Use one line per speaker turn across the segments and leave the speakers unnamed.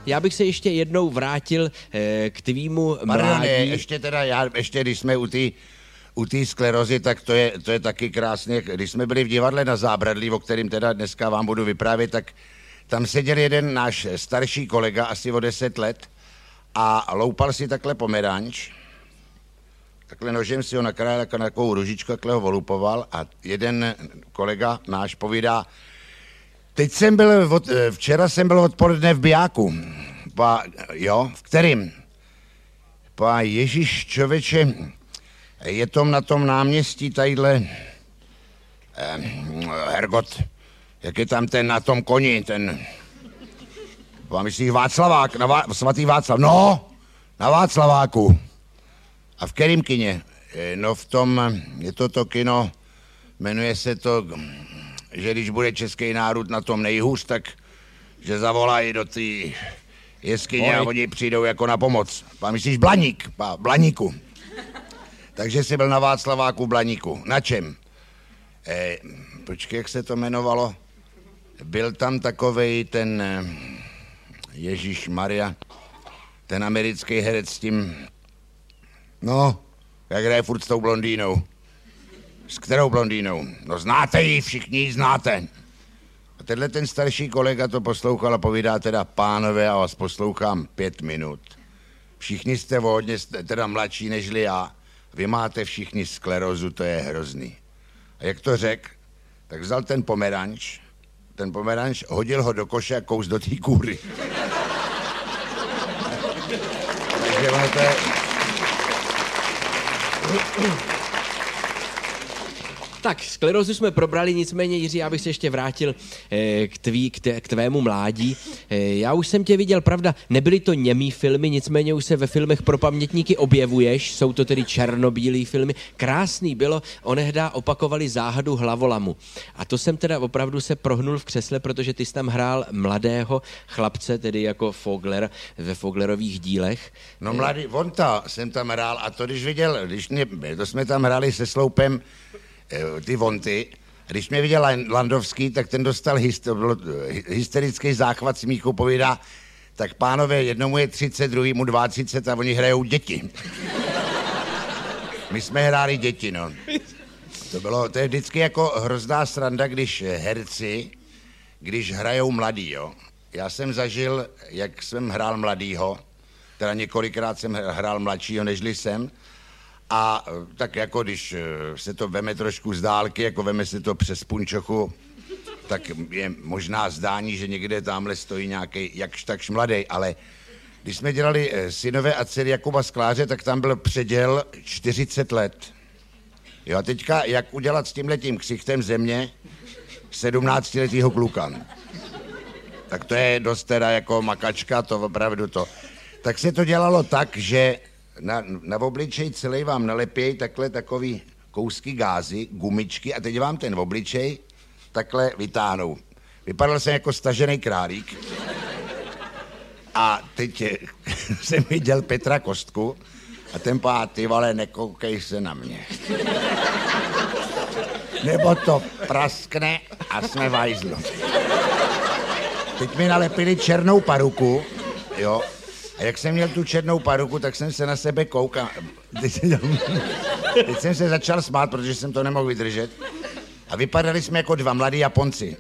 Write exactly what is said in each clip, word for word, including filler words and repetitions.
já bych se ještě jednou vrátil eh, k tvýmu
Pardon,
mládí.
ještě teda, já, ještě když jsme u té u té sklerozy, tak to je, to je taky krásně. Když jsme byli v divadle na Zábradlí, o kterým teda dneska vám budu vyprávět, tak tam seděl jeden náš starší kolega, asi o deset let, a loupal si takhle pomeranč. Takhle nožem si ho nakrájel jako na takovou ružičku, takhle ho volupoval a jeden kolega náš povídá, teď jsem byl, od, včera jsem byl odpoledne v Bijáku. Pa, jo, v kterým? Pa, Ježíš, člověče, je to na tom náměstí tadyhle, eh, Hergot, jak je tam ten na tom koni, ten, pa, myslíš Václavák, na Vá, svatý Václav, no, na Václaváku. A v kterým kině? No v tom, je to to kino, jmenuje se to, že když bude český národ na tom nejhůř, tak že zavolají do té jeskyně a oni přijdou jako na pomoc. Pa, myslíš Blaník, pa, Blaníku. Takže jsi byl na Václaváku v Blaníku. Na čem? E, počkej, jak se to jmenovalo? Byl tam takovej ten Ježíš Maria, ten americký herec s tím, no, jak hraje furt s tou blondýnou. S kterou blondýnou? No znáte ji, všichni ji znáte. A tenhle ten starší kolega to poslouchal a povídá teda, pánové, já vás poslouchám pět minut. Všichni jste hodně, teda mladší nežli já. Vy máte všichni sklerózu, to je hrozný. A jak to řek, tak vzal ten pomeranč, ten pomeranč, hodil ho do koše a kous do té kůry. Takže ono to je...
Tak, sklerózu jsme probrali, nicméně, Jiří, já bych se ještě vrátil eh, k, tví, k, te, k tvému mládí. Eh, já už jsem tě viděl, pravda, nebyly to němý filmy, nicméně už se ve filmech pro pamětníky objevuješ, jsou to tedy černobílý filmy. Krásný bylo, onehdá opakovali Záhadu hlavolamu. A to jsem teda opravdu se prohnul v křesle, protože ty jsi tam hrál mladého chlapce, tedy jako Fogler ve Foglerových dílech.
No mladý, on to jsem tam hrál a to když viděl, když mě, to jsme tam hráli se Sloupem, ty vonty. Když mě viděl Landovský, tak ten dostal hyster, hysterický záchvat smíchu, povídá, tak pánové, jednomu je třicet, druhýmu dvacet a oni hrajou děti. My jsme hráli děti, no. To bylo, to je vždycky jako hrozná sranda, když herci, když hrajou mladý, jo. Já jsem zažil, jak jsem hrál mladýho, teda několikrát jsem hrál mladšího, nežli jsem, a tak jako když se to veme trošku z dálky, jako veme se to přes punčochu, tak je možná zdání, že někde tamhle stojí nějaký jakž takž mladej, ale když jsme dělali Synové a dcery Jakuba Skláře, tak tam byl předěl čtyřicet let. Jo a teďka, jak udělat s tímhletím ksichtem země sedmnáctiletýho kluka. Tak to je dost teda jako makačka, to opravdu to. Tak se to dělalo tak, že Na, na obličej celý vám nalepějí takhle takový kousky gázy, gumičky a teď vám ten obličej takhle vytáhnou. Vypadal jsem jako stažený králík. A teď jsem viděl Petra Kostku a ten pá, ty vole, nekoukej se na mě. Nebo to praskne a jsme vajzlo. Teď mi nalepili černou paruku, jo. A jak jsem měl tu černou paruku, tak jsem se na sebe koukal. Teď jsem, teď jsem se začal smát, protože jsem to nemohl vydržet. A vypadali jsme jako dva mladí Japonci.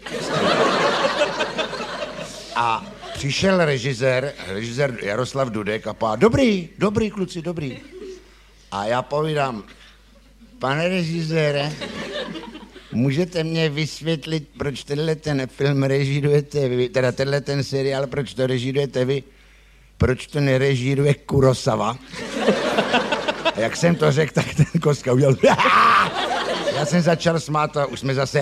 A přišel režisér, režisér Jaroslav Dudek a pá, dobrý, dobrý kluci, dobrý. A já povídám, pane režisére, můžete mě vysvětlit, proč tenhle ten film režírujete vy, teda tenhle ten seriál, proč to režírujete vy? Proč to nerežíruje Kurosawa? A jak jsem to řekl, tak ten Kostka udělal. Já jsem začal smát a už jsme zase...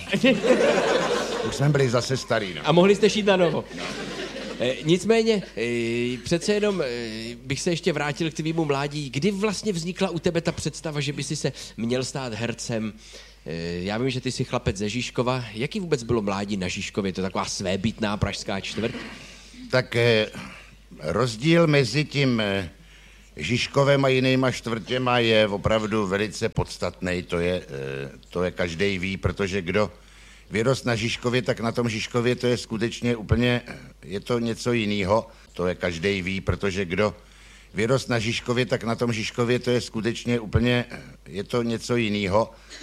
Už jsme byli zase starý, no.
A mohli jste šít na novo. E, nicméně, e, přece jenom e, bych se ještě vrátil k tvýmu mládí. Kdy vlastně vznikla u tebe ta představa, že by si se měl stát hercem? E, já vím, že ty jsi chlapec ze Žižkova. Jaký vůbec bylo mládí na Žižkově? To je taková svébytná pražská čtvrť?
Tak... E... Rozdíl mezi tím Žižkovem a jinýma čtvrtěma je opravdu velice podstatný, to je, to je každý ví, protože kdo vyrost na Žižkově, tak na tom Žižkově to je skutečně úplně je to něco jiného, to je každý ví, protože kdo vyrost na Žižkově, tak na tom Žižkově to je skutečně úplně, je to něco jiného.